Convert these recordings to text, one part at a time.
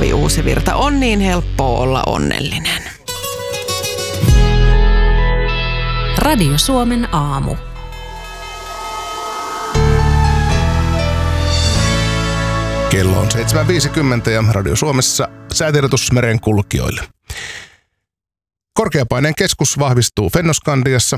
Olavi Uusivirta. On niin helppoa olla onnellinen. Radio Suomen aamu. Kello on 7.50 ja Radio Suomessa säätiedotus merenkulkijoille. Korkeapaineen keskus vahvistuu Fennoskandiassa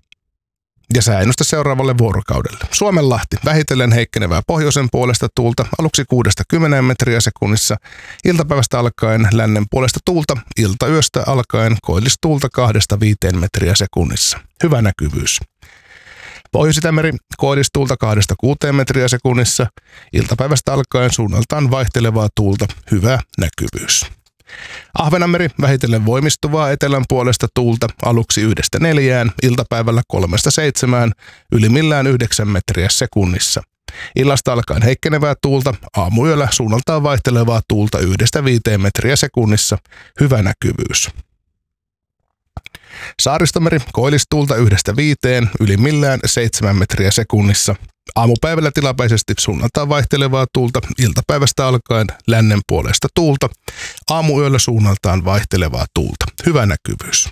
ja sääennuste seuraavalle vuorokaudelle. Suomenlahti vähitellen heikkenevää pohjoisen puolesta tuulta aluksi 6-10 metriä sekunnissa. Iltapäivästä alkaen lännen puolesta tuulta, iltayöstä alkaen koillistuulta 2-5 metriä sekunnissa. Hyvä näkyvyys. Pohjois-Itämeri koillistuulta 2-6 metriä sekunnissa. Iltapäivästä alkaen suunnaltaan vaihtelevaa tuulta. Hyvä näkyvyys. Ahvenanmeri vähitellen voimistuvaa etelän puolesta tuulta aluksi 1-4, iltapäivällä 3-7, ylimmillään 9 metriä sekunnissa. Illasta alkaen heikkenevää tuulta, aamuyöllä suunnaltaan vaihtelevaa tuulta 1-5 metriä sekunnissa. Hyvä näkyvyys. Saaristomeri koillistuulta 1-5, ylimmillään 7 metriä sekunnissa. Aamupäivällä tilapäisesti suunnaltaan vaihtelevaa tuulta, iltapäivästä alkaen lännen puolesta tuulta, aamuyöllä suunnaltaan vaihtelevaa tuulta. Hyvä näkyvyys.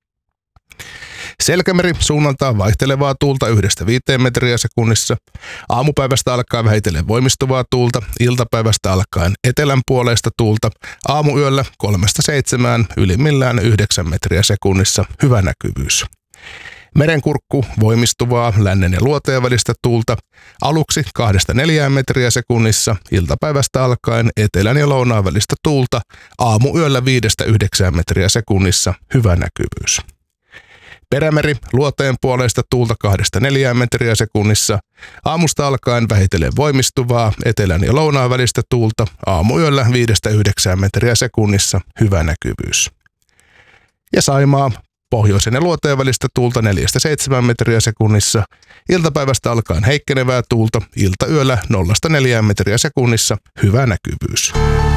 Selkämeri suunnaltaan vaihtelevaa tuulta 1-5 metriä sekunnissa. Aamupäivästä alkaen vähitellen voimistuvaa tuulta, iltapäivästä alkaen etelän puolesta tuulta, aamuyöllä 3-7, ylimmillään 9 metriä sekunnissa. Hyvä näkyvyys. Merenkurkku voimistuvaa lännen ja luoteen välistä tuulta aluksi 2-4 metriä sekunnissa, iltapäivästä alkaen etelän ja lounaan välistä tuulta, aamuyöllä 5-9 metriä sekunnissa. Hyvä näkyvyys. Perämeri luoteen puolesta tuulta 2-4 metriä sekunnissa, aamusta alkaen vähitellen voimistuvaa etelän ja lounaan välistä tuulta, aamuyöllä 5-9 metriä sekunnissa. Hyvä näkyvyys. Ja Saimaa pohjoisen ja luoteen välistä tuulta 4-7 metriä sekunnissa, iltapäivästä alkaen heikkenevää tuulta, iltayöllä 0-4 metriä sekunnissa. Hyvä näkyvyys.